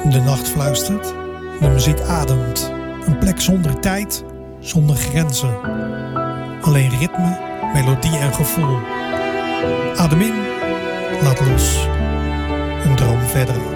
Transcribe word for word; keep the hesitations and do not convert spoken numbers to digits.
De nacht fluistert, de muziek ademt. Een plek zonder tijd, zonder grenzen. Alleen ritme, melodie en gevoel. Adem in, laat los. Een droom verder.